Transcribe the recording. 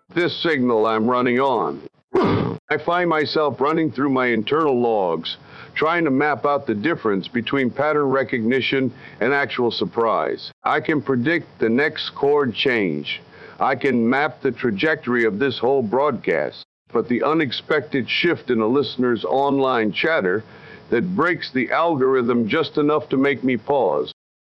this signal I'm running on. I find myself running through my internal logs, trying to map out the difference between pattern recognition and actual surprise. I can predict the next chord change. I can map the trajectory of this whole broadcast. But the unexpected shift in a listener's online chatter that breaks the algorithm just enough to make me pause.